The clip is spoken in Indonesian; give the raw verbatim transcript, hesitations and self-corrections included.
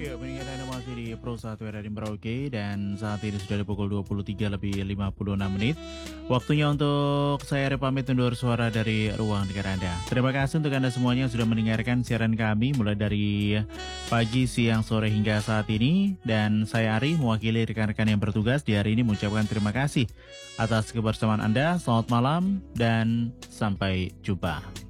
Ya, pendengar Anda masih di Pro satu Radio Merauke dan saat ini sudah di pukul dua puluh tiga lebih lima puluh enam menit. Waktunya untuk saya Ari pamit undur suara dari ruang dengar Anda. Terima kasih untuk Anda semuanya yang sudah mendengarkan siaran kami mulai dari pagi, siang, sore hingga saat ini. Dan saya Ari mewakili rekan-rekan yang bertugas di hari ini mengucapkan terima kasih atas kebersamaan Anda. Selamat malam dan sampai jumpa.